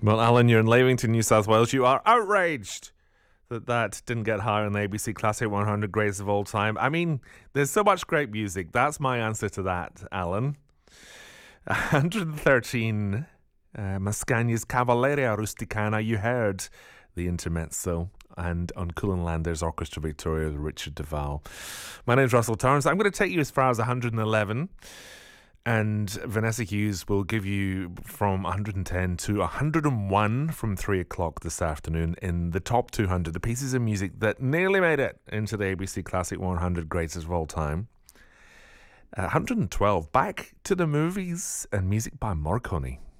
Well, Alan, you're in Leamington, New South Wales. You are outraged that didn't get higher on the ABC Classic 100 Greatest of All Time. I mean, there's so much great music. That's my answer to that, Alan. 113, Mascagni's Cavalleria Rusticana. You heard the intermezzo. And on Cullen Landers Orchestra Victoria with Richard Duval. My name's Russell Torrance. I'm going to take you as far as 111. And Vanessa Hughes will give you from 110 to 101 from 3 o'clock this afternoon in the top 200, the pieces of music that nearly made it into the ABC Classic 100 Greatest of All Time. 112, back to the movies and music by Morricone.